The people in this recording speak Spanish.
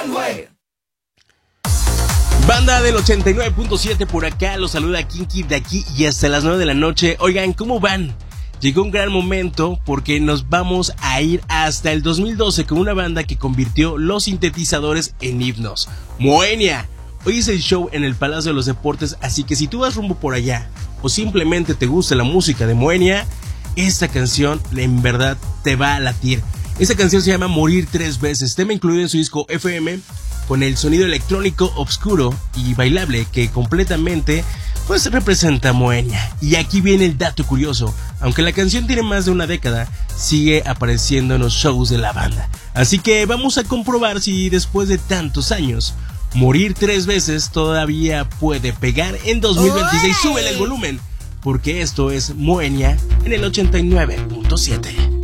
Banda del 89.7 por acá, los saluda Kinky de aquí y hasta las 9 de la noche. Oigan, ¿cómo van? Llegó un gran momento porque nos vamos a ir hasta el 2012 con una banda que convirtió los sintetizadores en himnos. Moenia. Hoy es el show en el Palacio de los Deportes, así que si tú vas rumbo por allá o simplemente te gusta la música de Moenia, esta canción en verdad te va a latir. Esta canción se llama Morir 3 veces, tema incluido en su disco FM, con el sonido electrónico oscuro y bailable que completamente pues representa Moenia. Y aquí viene el dato curioso: aunque la canción tiene más de una década, sigue apareciendo en los shows de la banda. Así que vamos a comprobar si después de tantos años Morir 3 veces todavía puede pegar en 2026. Súbele el volumen, porque esto es Moenia en el 89.7.